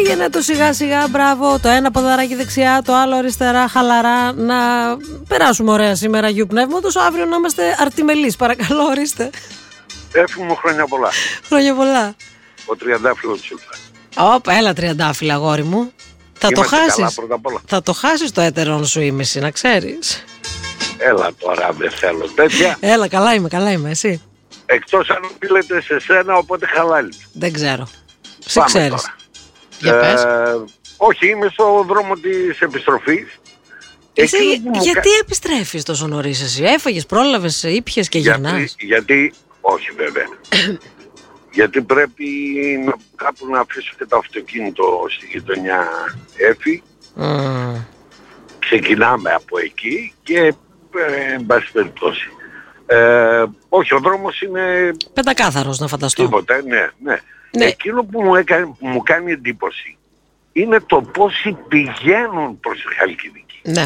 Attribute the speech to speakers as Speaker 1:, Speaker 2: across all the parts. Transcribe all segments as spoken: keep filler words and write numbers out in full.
Speaker 1: πήγαινε το σιγά σιγά, μπράβο, το ένα ποδαράκι δεξιά, το άλλο αριστερά, χαλαρά, να περάσουμε ωραία σήμερα Αγίου Πνεύματος, αύριο να είμαστε αρτιμελείς, παρακαλώ, ορίστε.
Speaker 2: Εύχομαι χρόνια πολλά.
Speaker 1: Χρόνια πολλά.
Speaker 2: Ο τριαντάφυλλο Τσούλφα.
Speaker 1: Όπα, έλα τριαντάφυλλα, αγόρι μου. Θα το χάσεις. Θα το χάσεις το έτερον σου ήμιση, να ξέρεις.
Speaker 2: Έλα τώρα, δεν θέλω τέτοια.
Speaker 1: Έλα, καλά είμαι, καλά είμαι, εσύ.
Speaker 2: Εκτός αν οφείλεται σε σένα, οπότε χαλάλι.
Speaker 1: Δεν ξέρω. Σε ξέρεις. Για πες.
Speaker 2: Ε, όχι, είμαι στο δρόμο της επιστροφής.
Speaker 1: Εσύ, γιατί κα... επιστρέφεις τόσο νωρίς εσύ? Έφαγες, πρόλαβες, ήπιες και
Speaker 2: γιατί,
Speaker 1: γυρνάς?
Speaker 2: Γιατί, όχι βέβαια. Γιατί πρέπει να, κάπου να αφήσω και το αυτοκίνητο στη γειτονιά Έφη. Mm. Ξεκινάμε από εκεί και ε, εν πάση περιπτώσει. Ε, όχι, ο δρόμος είναι...
Speaker 1: πεντακάθαρος, να φανταστώ.
Speaker 2: Τίποτα, ναι, ναι. Ναι. Εκείνο που μου, έκανε, που μου κάνει εντύπωση είναι το πόσοι πηγαίνουν προς τη Χαλκιδική.
Speaker 1: Ναι.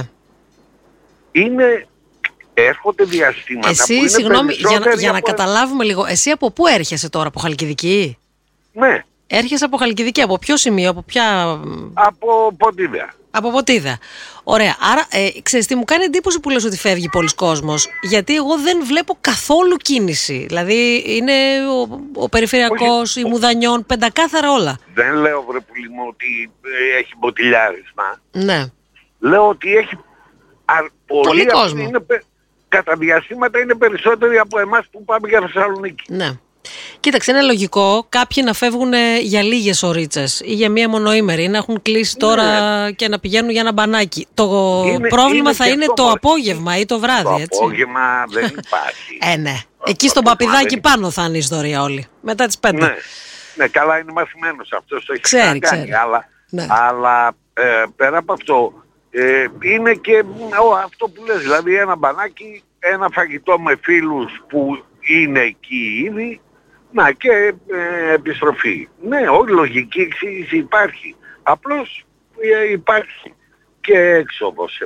Speaker 2: Είναι... Έρχονται διαστήματα
Speaker 1: εσύ,
Speaker 2: που είναι
Speaker 1: συγγνώμη, για, να, για
Speaker 2: από...
Speaker 1: να καταλάβουμε λίγο, εσύ από πού έρχεσαι τώρα, από Χαλκιδική?
Speaker 2: Ναι.
Speaker 1: Έρχεσαι από Χαλκιδική, από ποιο σημείο, από ποια...
Speaker 2: Από Ποντίδα.
Speaker 1: Από Ποντίδα. Ωραία, άρα ε, ξέρεις τι μου κάνει εντύπωση που λες ότι φεύγει πολλοί κόσμος, γιατί εγώ δεν βλέπω καθόλου κίνηση. Δηλαδή είναι ο, ο περιφερειακός, η Μουδανιών, πεντακάθαρα όλα.
Speaker 2: Δεν λέω, βρε πουλί μου, ότι ε, έχει μποτιλιάρισμα.
Speaker 1: Ναι.
Speaker 2: Λέω ότι έχει α, πολύ,
Speaker 1: πολύ κόσμο.
Speaker 2: Είναι, κατά διαστήματα είναι περισσότεροι από εμάς που πάμε για Θεσσαλονίκη.
Speaker 1: Ναι. Κοίταξε, είναι λογικό κάποιοι να φεύγουν για λίγες ωρίτσες ή για μία μονοήμερη ή να έχουν κλείσει τώρα ναι. και να πηγαίνουν για ένα μπανάκι. Το είναι, πρόβλημα είναι θα είναι το μόλις. απόγευμα ή το βράδυ,
Speaker 2: το
Speaker 1: έτσι.
Speaker 2: Το απόγευμα δεν υπάρχει.
Speaker 1: ε, ναι. Εκεί στον Παπηδάκι πάνω θα είναι η ιστορία όλη. Μετά τις πέντε.
Speaker 2: Ναι, ναι, καλά, είναι μαθημένος αυτός, το έχει
Speaker 1: ξέρει,
Speaker 2: κάνει.
Speaker 1: Ξέρει.
Speaker 2: Αλλά,
Speaker 1: ναι.
Speaker 2: αλλά ε, πέρα από αυτό, ε, είναι και ο, αυτό που λες, δηλαδή ένα μπανάκι, ένα φαγητό με φίλους που είναι εκεί ήδη, να και ε, επιστροφή. Ναι, όλη λογική εξήγηση υπάρχει. Απλώς ε, υπάρχει και έξοδος.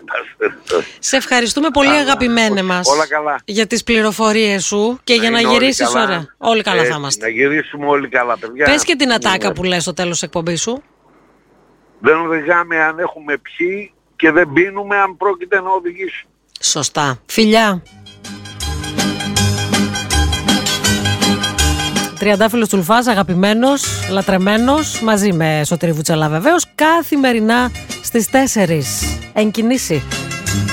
Speaker 1: Σε ευχαριστούμε πολύ, αλλά, αγαπημένε μας,
Speaker 2: όλα καλά.
Speaker 1: για τις πληροφορίες σου και να για να γυρίσεις καλά. Ωραία. Όλοι καλά ε, θα είμαστε.
Speaker 2: Να γυρίσουμε όλοι καλά, παιδιά.
Speaker 1: Πες και την ατάκα ναι. που λες στο τέλος της εκπομπής σου.
Speaker 2: Δεν οδηγάμε αν έχουμε πιει και δεν πίνουμε αν πρόκειται να οδηγήσουμε.
Speaker 1: Σωστά. Φιλιά. Τριαντάφυλλος Τσουλφάς, αγαπημένος, λατρεμένος, μαζί με Σωτήρη Βουτσαλά βεβαίως, καθημερινά στις τέσσερις. Εν κινήσει.